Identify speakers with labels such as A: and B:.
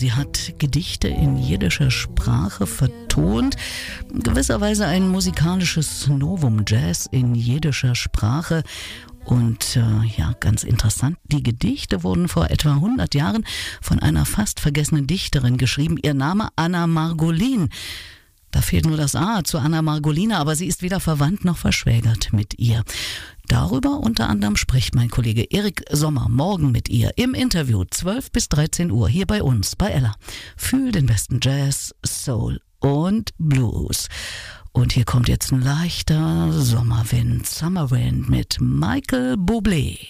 A: Sie hat Gedichte in jiddischer Sprache vertont, gewisserweise ein musikalisches Novum, Jazz in jiddischer Sprache. Und ganz interessant, die Gedichte wurden vor etwa 100 Jahren von einer fast vergessenen Dichterin geschrieben. Ihr Name Anna Margolin. Da fehlt nur das A zu Anna Margolina, aber sie ist weder verwandt noch verschwägert mit ihr. Darüber unter anderem spricht mein Kollege Erik Sommer morgen mit ihr im Interview 12 bis 13 Uhr hier bei uns, bei Ella. Fühl den besten Jazz, Soul und Blues. Und hier kommt jetzt ein leichter Sommerwind, Summer Wind mit Michael Bublé.